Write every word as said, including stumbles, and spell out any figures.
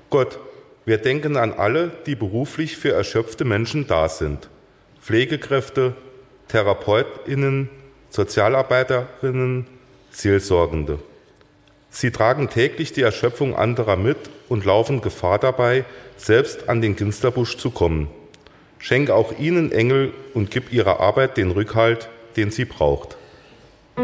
Gott, wir denken an alle, die beruflich für erschöpfte Menschen da sind. Pflegekräfte, TherapeutInnen, SozialarbeiterInnen, Seelsorgende. Sie tragen täglich die Erschöpfung anderer mit und laufen Gefahr dabei, selbst an den Ginsterbusch zu kommen. Schenke auch ihnen Engel und gib ihrer Arbeit den Rückhalt, den sie braucht.